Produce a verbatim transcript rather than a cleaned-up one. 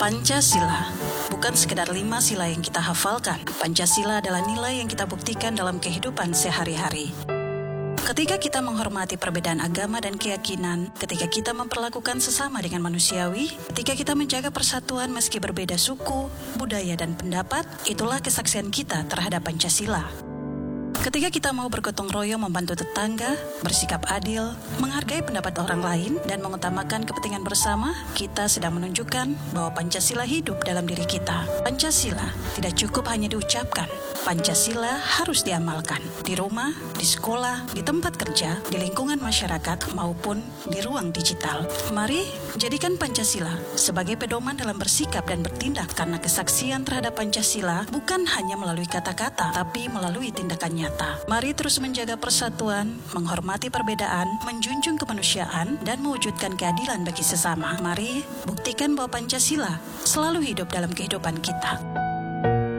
Pancasila bukan sekedar lima sila yang kita hafalkan. Pancasila adalah nilai yang kita buktikan dalam kehidupan sehari-hari. Ketika kita menghormati perbedaan agama dan keyakinan, ketika kita memperlakukan sesama dengan manusiawi, ketika kita menjaga persatuan meski berbeda suku, budaya, dan pendapat, itulah kesaksian kita terhadap Pancasila. Ketika kita mau bergotong royong membantu tetangga, bersikap adil, menghargai pendapat orang lain, dan mengutamakan kepentingan bersama, kita sedang menunjukkan bahwa Pancasila hidup dalam diri kita. Pancasila tidak cukup hanya diucapkan. Pancasila harus diamalkan di rumah, di sekolah, di tempat kerja, di lingkungan masyarakat, maupun di ruang digital. Mari jadikan Pancasila sebagai pedoman dalam bersikap dan bertindak, karena kesaksian terhadap Pancasila bukan hanya melalui kata-kata, tapi melalui tindakan nyata. Mari terus menjaga persatuan, menghormati perbedaan, menjunjung kemanusiaan, dan mewujudkan keadilan bagi sesama. Mari buktikan bahwa Pancasila selalu hidup dalam kehidupan kita.